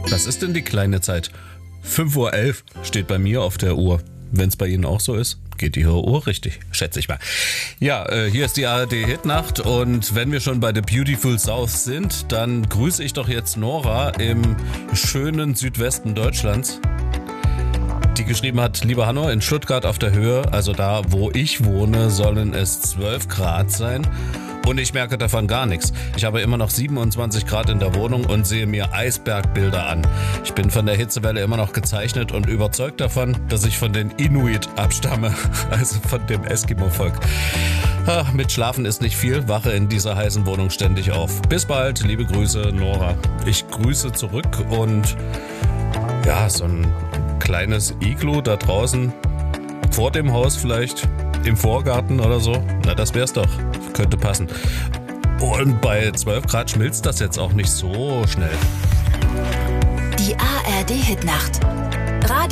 Was ist denn die kleine Zeit? 5:11 Uhr steht bei mir auf der Uhr. Wenn es bei Ihnen auch so ist, geht die Uhr richtig, schätze ich mal. Ja, hier ist die ARD-Hitnacht und wenn wir schon bei The Beautiful South sind, dann grüße ich doch jetzt Nora im schönen Südwesten Deutschlands, die geschrieben hat: Lieber Hanno, in Stuttgart auf der Höhe, also da, wo ich wohne, sollen es 12 Grad sein. Und ich merke davon gar nichts. Ich habe immer noch 27 Grad in der Wohnung und sehe mir Eisbergbilder an. Ich bin von der Hitzewelle immer noch gezeichnet und überzeugt davon, dass ich von den Inuit abstamme, also von dem Eskimo-Volk. Mit Schlafen ist nicht viel, wache in dieser heißen Wohnung ständig auf. Bis bald, liebe Grüße, Nora. Ich grüße zurück und ja, so ein kleines Iglu da draußen, vor dem Haus vielleicht, im Vorgarten oder so. Na, das wär's doch. Könnte passen. Und bei 12 Grad schmilzt das jetzt auch nicht so schnell. Die ARD-Hitnacht.